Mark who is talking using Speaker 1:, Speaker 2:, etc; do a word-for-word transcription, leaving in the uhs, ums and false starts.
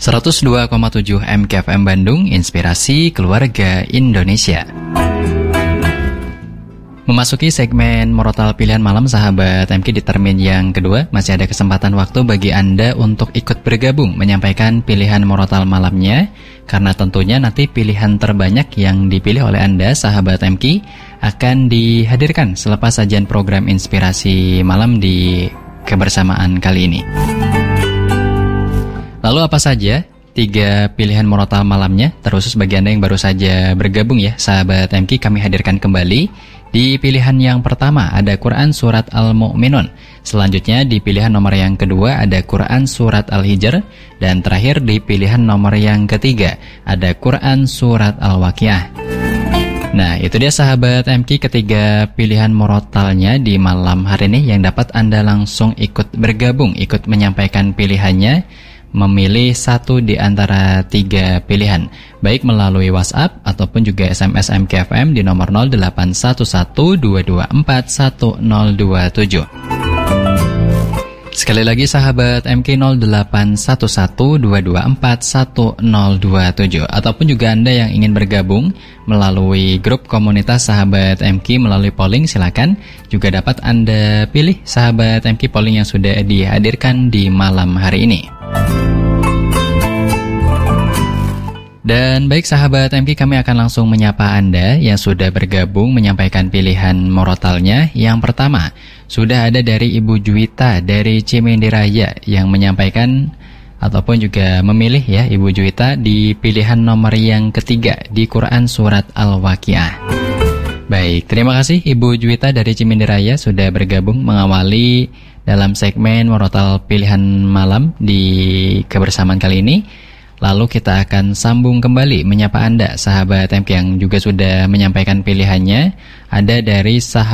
Speaker 1: seratus dua koma tujuh M K F M Bandung, Inspirasi Keluarga Indonesia. Memasuki segmen Murotal Pilihan Malam, sahabat M K, di termin yang kedua, masih ada kesempatan waktu bagi Anda untuk ikut bergabung menyampaikan pilihan Murotal malamnya, karena tentunya nanti pilihan terbanyak yang dipilih oleh Anda, sahabat M K, akan dihadirkan selepas sajian program Inspirasi Malam di kebersamaan kali ini. Lalu apa saja tiga pilihan Murotal malamnya? Terkhusus bagi Anda yang baru saja bergabung ya, sahabat M K, kami hadirkan kembali. Di pilihan yang pertama ada Quran Surat Al-Mu'minun. Selanjutnya di pilihan nomor yang kedua ada Quran Surat Al-Hijr. Dan terakhir di pilihan nomor yang ketiga ada Quran Surat Al-Waqiah. Nah, itu dia sahabat M K, ketiga pilihan murotalnya di malam hari ini yang dapat Anda langsung ikut bergabung, ikut menyampaikan pilihannya, memilih satu di antara tiga pilihan, baik melalui WhatsApp ataupun juga S M S M K F M di nomor nol delapan satu satu dua dua empat satu nol dua tujuh. Sekali lagi sahabat M K, nol delapan satu satu dua dua empat satu nol dua tujuh. Ataupun juga Anda yang ingin bergabung melalui grup komunitas sahabat M K melalui polling, silakan juga dapat Anda pilih sahabat M K polling yang sudah dihadirkan di malam hari ini. Dan baik sahabat M K, kami akan langsung menyapa Anda yang sudah bergabung menyampaikan pilihan murotalnya. Yang pertama, sudah ada dari Ibu Juwita dari Cimendiraya yang menyampaikan ataupun juga memilih ya Ibu Juwita di pilihan nomor yang ketiga di Quran Surat Al-Waqiah. Baik, terima kasih Ibu Juwita dari Cimendiraya sudah bergabung mengawali dalam segmen Murotal Pilihan Malam di kebersamaan kali ini. Lalu kita akan sambung kembali menyapa Anda sahabat M K yang juga sudah menyampaikan pilihannya. Ada dari sahabat